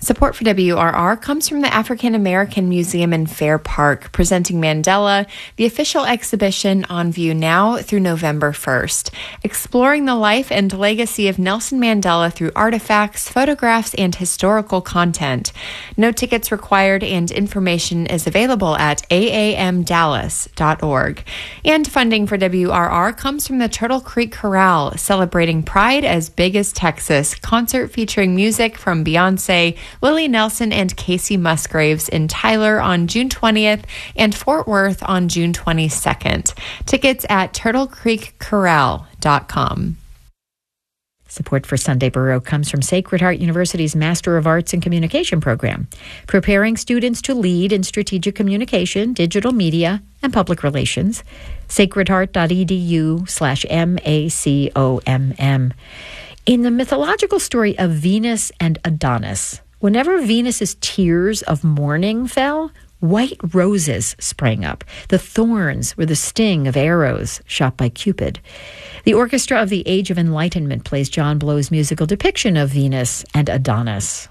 Support for WRR comes from the African American Museum in Fair Park, presenting Mandela, the official exhibition on view now through November 1st, exploring the life and legacy of Nelson Mandela through artifacts, photographs, and historical content. No tickets required, and information is available at aamdallas.org. And funding for WRR comes from the Turtle Creek Chorale, celebrating Pride as Big as Texas, concert featuring music from Beyonce, Willie Nelson, and Casey Musgraves in Tyler on June 20th and Fort Worth on June 22nd. Tickets at turtlecreekchorale.com. Support for Sunday Borough comes from Sacred Heart University's Master of Arts in Communication program, preparing students to lead in strategic communication, digital media, and public relations. sacredheart.edu/MACOMM. In the mythological story of Venus and Adonis, whenever Venus's tears of mourning fell, white roses sprang up. The thorns were the sting of arrows shot by Cupid. The Orchestra of the Age of Enlightenment plays John Blow's musical depiction of Venus and Adonis.